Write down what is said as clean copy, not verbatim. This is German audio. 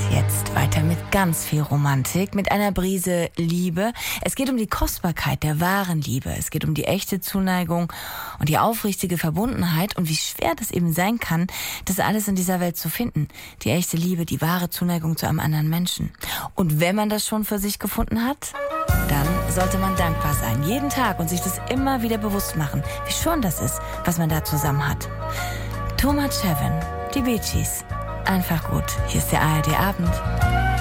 Jetzt weiter mit ganz viel Romantik, mit einer Prise Liebe. Es geht um die Kostbarkeit der wahren Liebe. Es geht um die echte Zuneigung und die aufrichtige Verbundenheit und wie schwer das eben sein kann, das alles in dieser Welt zu finden. Die echte Liebe, die wahre Zuneigung zu einem anderen Menschen. Und wenn man das schon für sich gefunden hat, dann sollte man dankbar sein. Jeden Tag und sich das immer wieder bewusst machen, wie schön das ist, was man da zusammen hat. Too Much Heaven, die Bee Gees. Einfach gut. Hier ist der ARD Abend.